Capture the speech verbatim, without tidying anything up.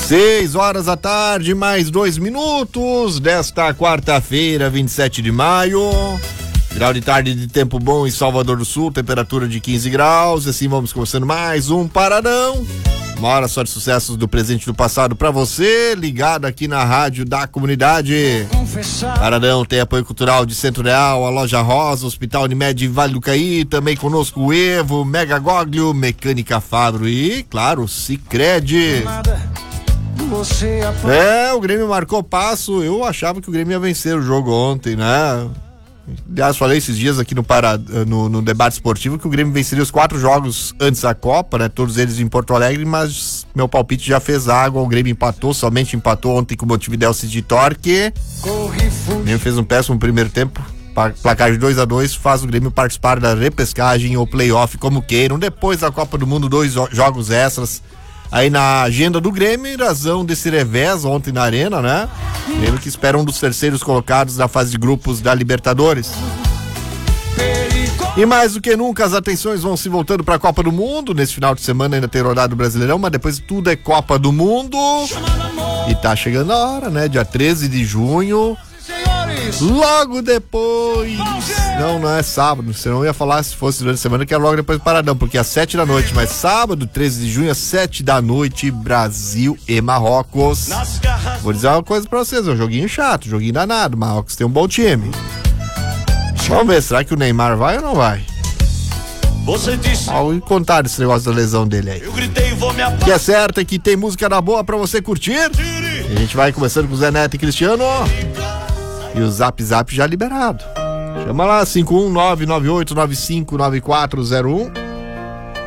Seis horas da tarde, mais dois minutos desta quarta-feira, vinte e sete de maio. Final de tarde de tempo bom em Salvador do Sul, temperatura de quinze graus. Assim vamos começando mais um Paradão. Uma hora só de sucessos do presente e do passado pra você, ligado aqui na rádio da comunidade. Paradão tem apoio cultural de Centro Real, a Loja Rosa, Hospital Unimed Vale do Caí, também conosco o Evo, Mega Goglio, Mecânica Fabro e, claro, Sicredi. É, o Grêmio marcou passo. Eu achava que o Grêmio ia vencer o jogo ontem, né? Aliás, falei esses dias aqui no, para, no, no debate esportivo que o Grêmio venceria os quatro jogos antes da Copa, né? Todos eles em Porto Alegre, mas meu palpite já fez água. O Grêmio empatou, somente empatou ontem com o Montevidéu City Torque. O Grêmio fez um péssimo primeiro tempo. Placar de dois a dois faz o Grêmio participar da repescagem ou playoff, como queiram. Depois da Copa do Mundo, dois jogos extras aí na agenda do Grêmio, em razão desse revés ontem na Arena, né? Grêmio que espera um dos terceiros colocados na fase de grupos da Libertadores. E mais do que nunca, as atenções vão se voltando para a Copa do Mundo. Nesse final de semana ainda tem rodado do Brasileirão, mas depois tudo é Copa do Mundo. E tá chegando a hora, né? Dia treze de junho. Logo depois. Não, não é sábado. Você não ia falar se fosse durante a semana, que é logo depois do Paradão, porque é às sete da noite. Mas sábado, treze de junho, às sete da noite, Brasil e Marrocos. Vou dizer uma coisa pra vocês: é um joguinho chato, um joguinho danado. Marrocos tem um bom time. Vamos ver, será que o Neymar vai ou não vai? Você disse. Ao contar esse negócio da lesão dele aí. Eu gritei, vou me apagar. O que é certo é que tem música da boa pra você curtir. E a gente vai começando com o Zé Neto e Cristiano. E o Zap Zap já liberado. Chama lá, cinco um nove nove oito nove cinco nove quatro zero um.